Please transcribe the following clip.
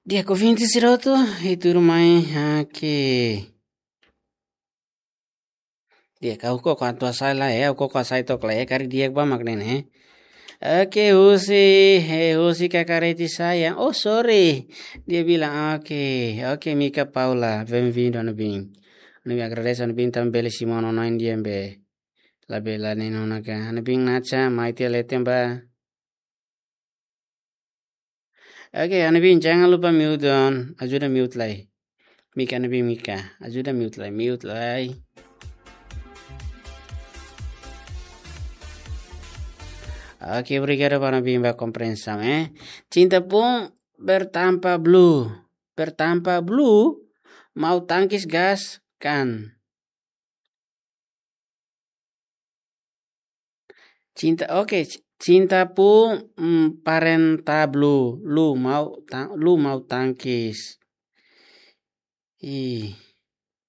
Dia convinti siroto itu rumah que dia kau kok kantua sai lah ya kok sai tok lah ya kari dia ba magnene. Oke, Usi kakareti sayang. Oh, sorry. Dia bilang, oke, Mika Paula, benvenuto no bin. Noi agradeço no bin também Simono no indiembe. La bella nenona ka. No bin nacha, maiti letem ba. Oke, no bin jangan lupa mute on. Ajuda mute lai. Mika no bin Mika. Ajuda mute lai. Oke, obrigado para bimba compreensão, Cinta pun bertampa blue, mau tangkis gas kan. Cinta pun parenta blue, lu mau tangkis. Ih.